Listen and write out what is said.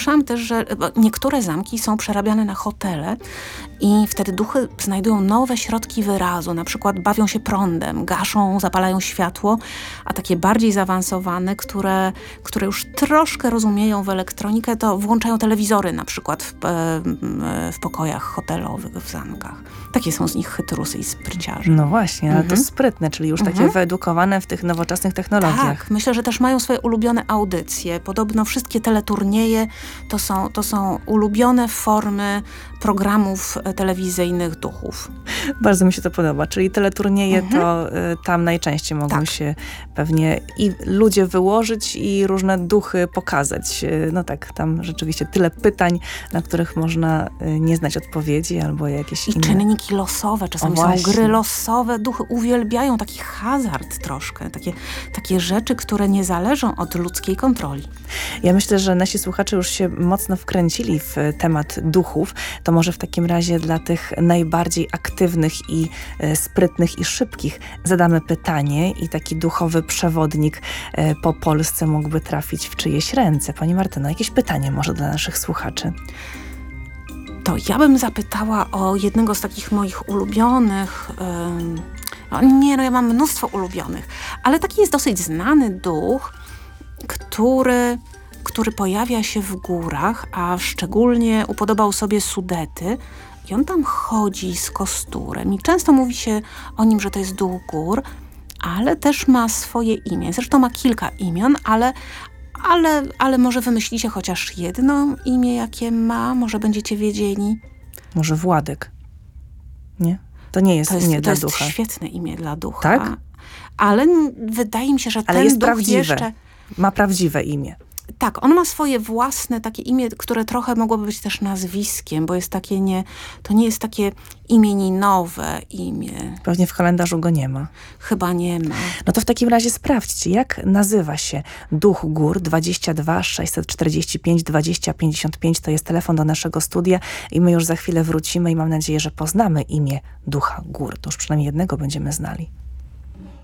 słyszałam też, że niektóre zamki są przerabiane na hotele i wtedy duchy znajdują nowe środki wyrazu, na przykład bawią się prądem, gaszą, zapalają światło, a takie bardziej zaawansowane, które już troszkę rozumieją w elektronikę, to włączają telewizory na przykład w pokojach hotelowych, w zamkach. Takie są z nich chytrusy i spryciarze. No właśnie, ale to sprytne, czyli już takie wyedukowane w tych nowoczesnych technologiach. Tak, myślę, że też mają swoje ulubione audycje. Podobno wszystkie teleturnieje to są ulubione formy programów telewizyjnych duchów. Bardzo mi się to podoba, czyli teleturnieje to tam najczęściej mogą się pewnie i ludzie wyłożyć i różne duchy pokazać. No tak, tam rzeczywiście tyle pytań, na których można nie znać odpowiedzi albo jakieś inne. I czynniki losowe, czasami są gry losowe. Duchy uwielbiają taki hazard troszkę, takie rzeczy, które nie zależą od ludzkiej kontroli. Ja myślę, że nasi słuchacze już się mocno wkręcili w temat duchów. To może w takim razie dla tych najbardziej aktywnych i sprytnych i szybkich zadamy pytanie i taki duchowy przewodnik po Polsce mógłby trafić w czyjeś ręce. Pani Martyno, jakieś pytanie może dla naszych słuchaczy? To ja bym zapytała o jednego z takich moich ulubionych... ja mam mnóstwo ulubionych, ale taki jest dosyć znany duch, który pojawia się w górach, a szczególnie upodobał sobie Sudety i on tam chodzi z kosturem i często mówi się o nim, że to jest duch gór, ale też ma swoje imię. Zresztą ma kilka imion, ale może wymyślicie chociaż jedno imię, jakie ma, może będziecie wiedzieli. Może Władek? Nie? To nie jest imię dla ducha. To jest świetne imię dla ducha. Tak? Ale wydaje mi się, że ale ten jest duch prawdziwe. jeszcze... Ma prawdziwe imię. Tak, on ma swoje własne takie imię, które trochę mogłoby być też nazwiskiem, bo jest takie to nie jest takie imieninowe imię. Pewnie w kalendarzu go nie ma. Chyba nie ma. No to w takim razie sprawdźcie, jak nazywa się duch gór. 22 645 20 55 to jest telefon do naszego studia i my już za chwilę wrócimy i mam nadzieję, że poznamy imię ducha gór. To już przynajmniej jednego będziemy znali.